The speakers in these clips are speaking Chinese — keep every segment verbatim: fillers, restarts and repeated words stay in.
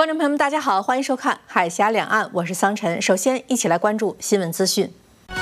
观众朋友们，大家好，欢迎收看《海峡两岸》，我是桑晨。首先，一起来关注新闻资讯。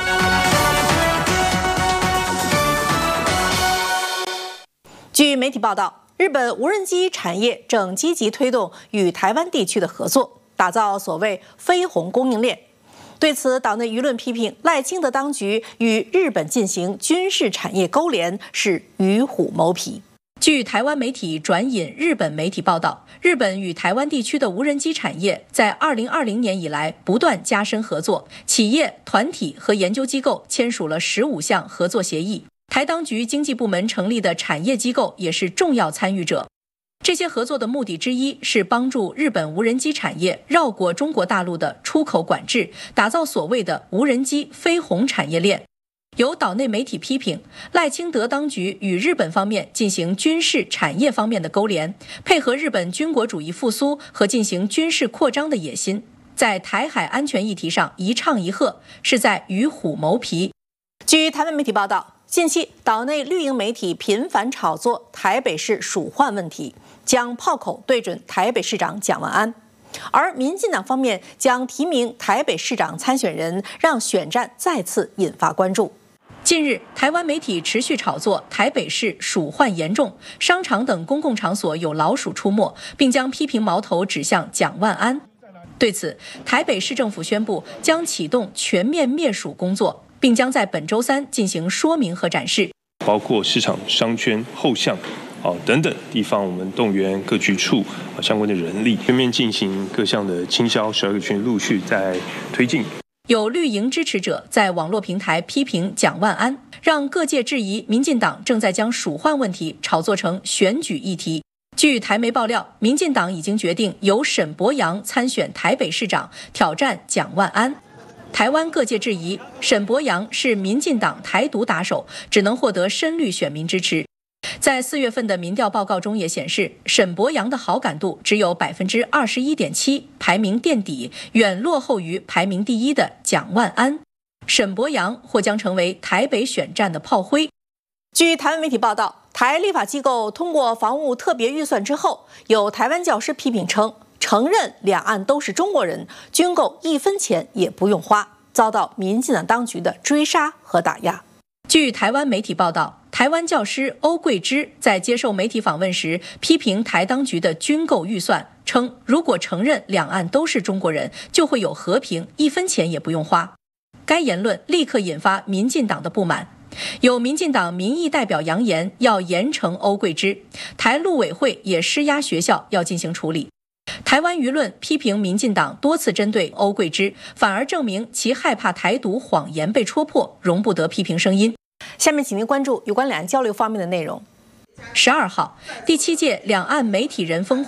据媒体报道，日本无人机产业正积极推动与台湾地区的合作，打造所谓“飞鸿供应链”。对此，岛内舆论批评赖清德当局与日本进行军事产业勾连是与虎谋皮。据台湾媒体转引日本媒体报道，日本与台湾地区的无人机产业在二零二零年以来不断加深合作，企业、团体和研究机构签署了十五项合作协议。台当局经济部门成立的产业机构也是重要参与者。这些合作的目的之一是帮助日本无人机产业绕过中国大陆的出口管制，打造所谓的无人机飞鸿产业链。有岛内媒体批评赖清德当局与日本方面进行军事产业方面的勾连，配合日本军国主义复苏和进行军事扩张的野心，在台海安全议题上一唱一和，是在与虎谋皮。据台湾媒体报道，近期岛内绿营媒体频繁炒作台北市鼠患问题，将炮口对准台北市长蒋万安。而民进党方面将提名台北市长参选人，让选战再次引发关注。近日，台湾媒体持续炒作台北市鼠患严重，商场等公共场所有老鼠出没，并将批评矛头指向蒋万安。对此，台北市政府宣布将启动全面灭鼠工作，并将在本周三进行说明和展示， 包括市场、商圈、后巷哦等等地方，我们动员各局处啊相关的人力，全面进行各项的清消，十二个区陆续在推进。 有绿营支持者在网络平台批评蒋万安，让各界质疑民进党正在将鼠患问题炒作成选举议题。据台媒爆料，民进党已经决定由沈伯洋参选台北市长，挑战蒋万安。台湾各界质疑沈伯洋是民进党台独打手，只能获得深绿选民支持。在四月份的民调报告中也显示，沈伯洋的好感度只有百分之二十一点七，排名垫底，远落后于排名第一的蒋万安。沈伯洋或将成为台北选战的炮灰。据台湾媒体报道，台立法机构通过防务特别预算之后，有台湾教师批评称，承认两岸都是中国人，军购一分钱也不用花，遭到民进党当局的追杀和打压。据台湾媒体报道，台湾教师欧桂芝在接受媒体访问时批评台当局的军购预算，称如果承认两岸都是中国人，就会有和平，一分钱也不用花。该言论立刻引发民进党的不满，有民进党民意代表扬言要严惩欧桂芝，台陆委会也施压学校要进行处理。台湾舆论批评民进党多次针对欧桂芝，反而证明其害怕台独谎言被戳破，容不得批评声音。下面请您关注有关两岸交流方面的内容。十二号，第七届两岸媒体人峰会